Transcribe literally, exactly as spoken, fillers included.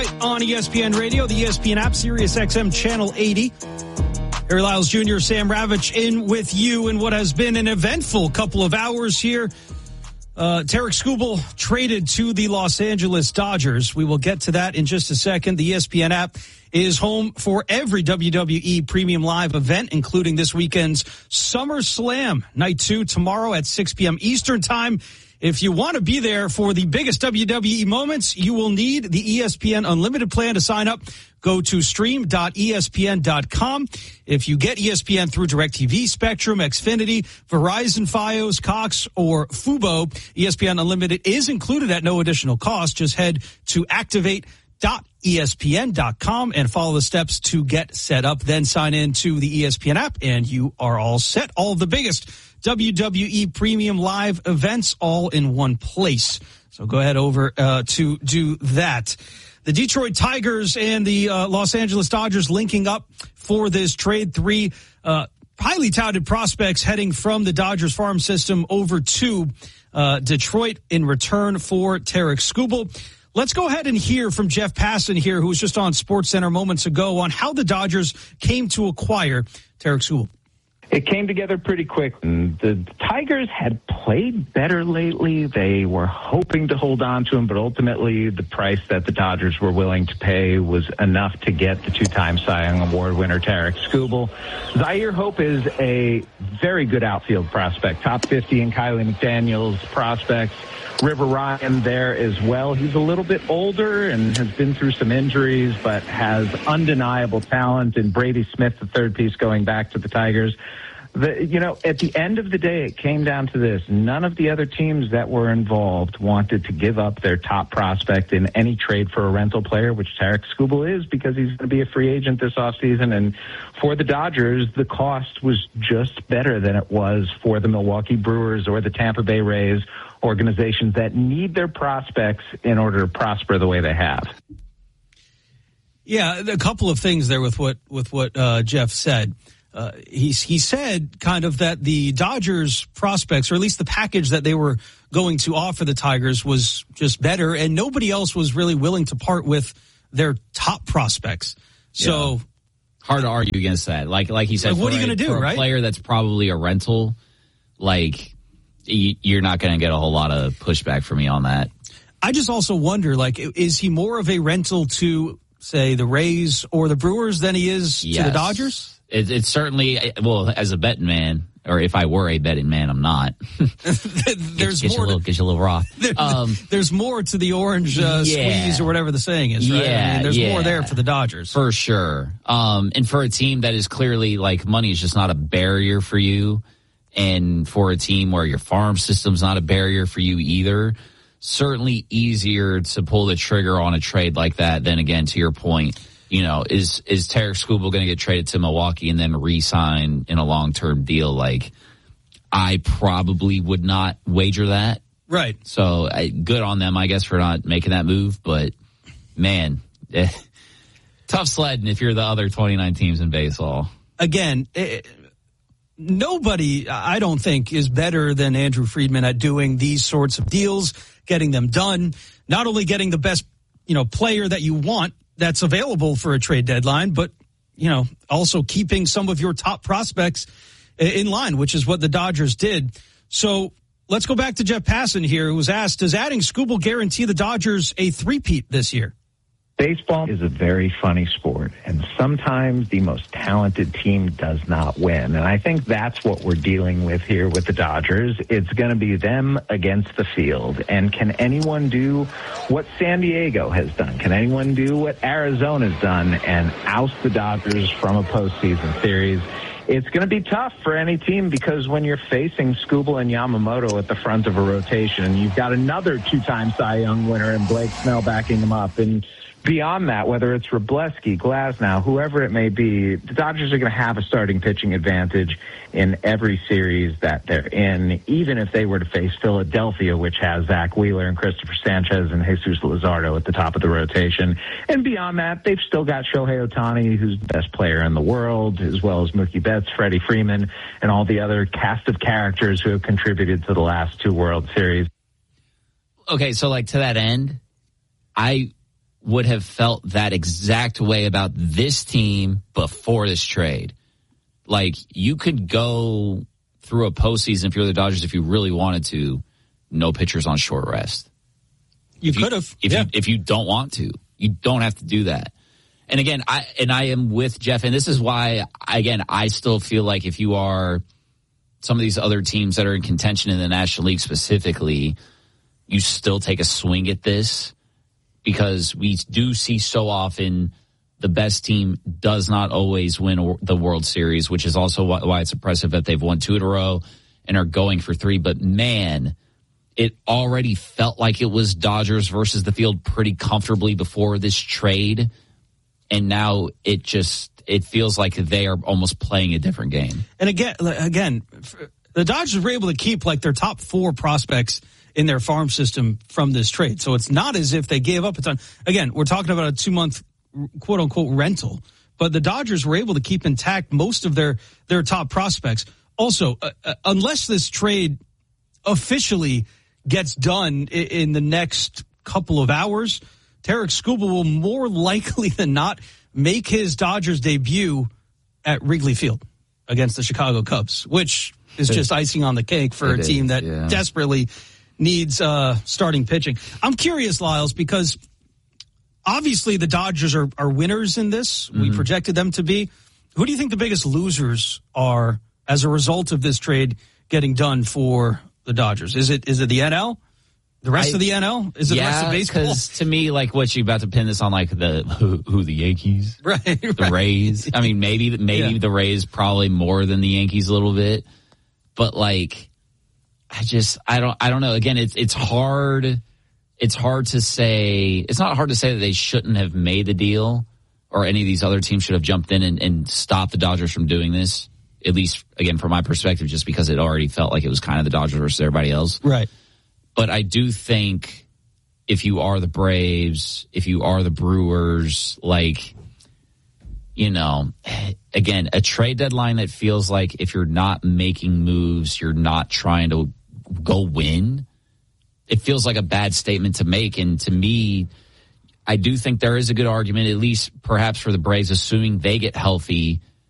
On E S P N Radio, the E S P N app, Sirius X M Channel eighty. Harry Lyles Junior, Sam Ravitch in with you in what has been an eventful couple of hours here. Uh, Tarik Skubal traded to the Los Angeles Dodgers. We will get to that in just a second. The E S P N app is home for every W W E Premium Live event, including this weekend's SummerSlam, night two, tomorrow at six p.m. Eastern Time. If you want to be there for the biggest W W E moments, you will need the E S P N Unlimited plan to sign up. Go to stream dot E S P N dot com. If you get E S P N through DirecTV, Spectrum, Xfinity, Verizon, Fios, Cox, or Fubo, E S P N Unlimited is included at no additional cost. Just head to activate dot E S P N dot com and follow the steps to get set up. Then sign in to the E S P N app, and you are all set. All of the biggest W W E Premium Live events all in one place. So go ahead over uh, to do that. The Detroit Tigers and the uh, Los Angeles Dodgers linking up for this trade. Three uh, highly touted prospects heading from the Dodgers farm system over to uh, Detroit in return for Tarik Skubal. Let's go ahead and hear from Jeff Passan here, who was just on SportsCenter moments ago, on how the Dodgers came to acquire Tarik Skubal. It came together pretty quick. The Tigers had played better lately. They were hoping to hold on to him, but ultimately the price that the Dodgers were willing to pay was enough to get the two-time Cy Young Award winner Tarik Skubal. Zaire Hope is a very good outfield prospect, top fifty in Kiley McDaniel's prospects. River Ryan there as well. He's a little bit older and has been through some injuries, but has undeniable talent. And Brady Smith, the third piece, going back to the Tigers. The, you know, at the end of the day, it came down to this. None of the other teams that were involved wanted to give up their top prospect in any trade for a rental player, which Tarik Skubal is, because he's going to be a free agent this offseason. And for the Dodgers, the cost was just better than it was for the Milwaukee Brewers or the Tampa Bay Rays, organizations that need their prospects in order to prosper the way they have. Yeah, a couple of things there with what with what uh, Jeff said. Uh, he, he said kind of that the Dodgers prospects, or at least the package that they were going to offer the Tigers, was just better, and nobody else was really willing to part with their top prospects. So yeah. Hard to argue against that. Like like he said, like, what are you going to do, for right? A player that's probably a rental, like, you're not going to get a whole lot of pushback from me on that. I just also wonder, like, is he more of a rental to, say, the Rays or the Brewers than he is yes. to the Dodgers? It, it's certainly, well, as a betting man, or if I were a betting man, I'm not. there's get, get more. You a little, get you a little raw. There, um, there's more to the orange uh, yeah. squeeze or whatever the saying is, right? Yeah, I mean, there's yeah. more there for the Dodgers. For sure. Um, and for a team that is clearly, like, money is just not a barrier for you, and for a team where your farm system's not a barrier for you either, certainly easier to pull the trigger on a trade like that than, again, to your point, you know, is is Tarik Skubal going to get traded to Milwaukee and then re-sign in a long-term deal? Like, I probably would not wager that. Right. So I, good on them, I guess, for not making that move. But, man, eh, tough sledding if you're the other twenty-nine teams in baseball. Again, it, nobody, I don't think, is better than Andrew Friedman at doing these sorts of deals, getting them done, not only getting the best, you know, player that you want that's available for a trade deadline, but, you know, also keeping some of your top prospects in line, which is what the Dodgers did. So let's go back to Jeff Passan here, who was asked, does adding Skubal guarantee the Dodgers a three-peat this year? Baseball is a very funny sport, and sometimes the most talented team does not win. And I think that's what we're dealing with here with the Dodgers. It's going to be them against the field. And can anyone do what San Diego has done? Can anyone do what Arizona's done and oust the Dodgers from a postseason series? It's going to be tough for any team, because when you're facing Skubal and Yamamoto at the front of a rotation, you've got another two-time Cy Young winner and Blake Snell backing them up. And beyond that, whether it's Wroblewski, Glasnow, whoever it may be, the Dodgers are going to have a starting pitching advantage in every series that they're in, even if they were to face Philadelphia, which has Zach Wheeler and Christopher Sanchez and Jesus Luzardo at the top of the rotation. And beyond that, they've still got Shohei Ohtani, who's the best player in the world, as well as Mookie Betts, Freddie Freeman, and all the other cast of characters who have contributed to the last two World Series. Okay, so like to that end, I would have felt that exact way about this team before this trade. Like, you could go through a postseason if you're the Dodgers if you really wanted to, no pitchers on short rest. You could have. If, yeah. you, if you don't want to. You don't have to do that. And again, I and I am with Jeff, and this is why, again, I still feel like if you are some of these other teams that are in contention in the National League specifically, you still take a swing at this, because we do see so often the best team does not always win the World Series, which is also why it's impressive that they've won two in a row and are going for three. But, man, it already felt like it was Dodgers versus the field pretty comfortably before this trade. And now it just, it feels like they are almost playing a different game. And again, again, the Dodgers were able to keep like their top four prospects in their farm system from this trade. So it's not as if they gave up a ton. Again, we're talking about a two-month quote-unquote rental, but the Dodgers were able to keep intact most of their, their top prospects. Also, uh, uh, unless this trade officially gets done in, in the next couple of hours, Tarik Skubal will more likely than not make his Dodgers debut at Wrigley Field against the Chicago Cubs, which is just icing on the cake for it a team is, that yeah. desperately needs uh, starting pitching. I'm curious, Lyles, because obviously the Dodgers are, are winners in this. Mm-hmm. We projected them to be. Who do you think the biggest losers are as a result of this trade getting done for the Dodgers? Is it is it the N L? The rest I, of the N L? Is it yeah, the rest of baseball? Because to me, like, what you about to pin this on, like the who, who the Yankees, right? The right. Rays. I mean, maybe maybe yeah. the Rays probably more than the Yankees a little bit, but like, I just I don't I don't know. Again, it's it's hard. It's hard to say. It's not hard to say that they shouldn't have made the deal, or any of these other teams should have jumped in and, and stopped the Dodgers from doing this. At least, again, from my perspective, just because it already felt like it was kind of the Dodgers versus everybody else. Right. But I do think if you are the Braves, if you are the Brewers, like, you know, again, a trade deadline that feels like if you're not making moves, you're not trying to go win, it feels like a bad statement to make. And to me, I do think there is a good argument, at least perhaps for the Braves, assuming they get healthy,